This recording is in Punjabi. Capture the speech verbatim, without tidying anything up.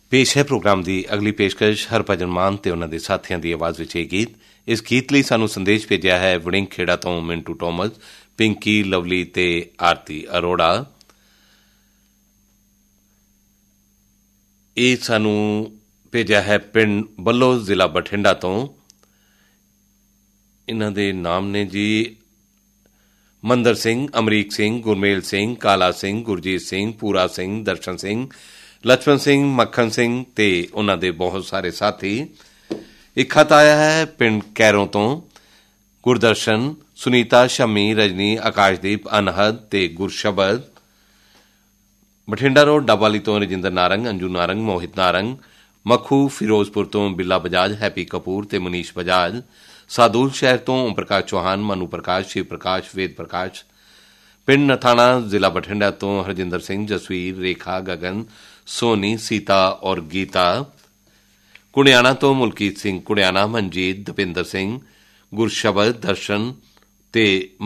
ਪੇਸ਼ ਹੈ ਪ੍ਰੋਗਰਾਮ ਦੀ ਅਗਲੀ ਪੇਸ਼ਕਸ਼ ਹਰਭਜਨ ਮਾਨ ਤੇ ਉਹਨਾਂ ਦੇ ਸਾਥੀਆਂ ਦੀ ਆਵਾਜ਼ ਵਿੱਚ ਇਹ ਗੀਤ। ਇਸ ਗੀਤ ਲਈ ਸਾਨੂੰ ਸੰਦੇਸ਼ ਭੇਜਿਆ ਹੈ ਵੜਿੰਗ ਖੇੜਾ ਤੋਂ ਮਿੰਟੂ ਟੋਮਸ, ਪਿੰਕੀ, ਲਵਲੀ ਤੇ ਆਰਤੀ ਅਰੋੜਾ। ਇਹ ਸਾਨੂੰ ਭੇਜਿਆ ਹੈ ਪਿੰਡ ਬੱਲੋ, ਜ਼ਿਲ੍ਹਾ ਬਠਿੰਡਾ ਤੋਂ। ਇਹਨਾਂ ਦੇ ਨਾਮ ਨੇ ਜੀ ਮੰਦਰ ਸਿੰਘ, ਅਮਰੀਕ ਸਿੰਘ, ਗੁਰਮੇਲ ਸਿੰਘ, ਕਾਲਾ ਸਿੰਘ, ਗੁਰਜੀਤ ਸਿੰਘ, ਪੂਰਾ ਸਿੰਘ, ਦਰਸ਼ਨ ਸਿੰਘ, ਲਛਮਣ ਸਿੰਘ, ਮੱਖਣ ਸਿੰਘ ਤੇ ਉਹਨਾਂ ਦੇ ਬਹੁਤ ਸਾਰੇ ਸਾਥੀ। ਇੱਕ ਖਤ ਆਇਆ ਹੈ ਪਿੰਡ ਕੈਰੋਂ ਤੋਂ ਗੁਰਦਰਸ਼ਨ, ਸੁਨੀਤਾ, ਸ਼ਮੀ, ਰਜਨੀ, ਆਕਾਸ਼ਦੀਪ, ਅਨਹਦ ਤੇ ਗੁਰਸ਼ਬਦ। ਬਠਿੰਡਾ ਰੋਡ ਡੱਬਾਲੀ ਤੋਂ ਰਜਿੰਦਰ ਨਾਰੰਗ, ਅੰਜੂ ਨਾਰੰਗ, ਮੋਹਿਤ ਨਾਰੰਗ, ਮੱਖੂ, ਫਿਰੋਜ਼ਪੁਰ ਤੋਂ ਬਿੱਲਾ ਬਜਾਜ, ਹੈਪੀ ਕਪੂਰ ਤੇ ਮਨੀਸ਼ ਬਜਾਜ। ਸਾਦੂਲ ਸ਼ਹਿਰ ਤੋਂ ਓਮ ਪ੍ਰਕਾਸ਼ ਚੌਹਾਨ, ਮਨੂ ਪ੍ਰਕਾਸ਼, ਸ਼ਿਵ ਪ੍ਰਕਾਸ਼, ਵੇਦ ਪ੍ਰਕਾਸ਼। ਪਿੰਡ ਨਥਾਣਾ, ਜ਼ਿਲ੍ਹਾ ਬਠਿੰਡਾ ਤੋਂ ਹਰਜਿੰਦਰ ਸਿੰਘ, ਜਸਵੀਰ, ਰੇਖਾ, ਗਗਨ, ਸੋਨੀ, ਸੀਤਾ ਔਰ ਗੀਤਾ। ਕੁੜਿਆਣਾ ਤੋਂ ਮੁਲਕੀਤ ਸਿੰਘ ਕੁੜਿਆਣਾ, ਮਨਜੀਤ, ਦਪਿੰਦਰ ਸਿੰਘ, ਗੁਰਸ਼ਬਦ, ਦਰਸ਼ਨ ਤੇ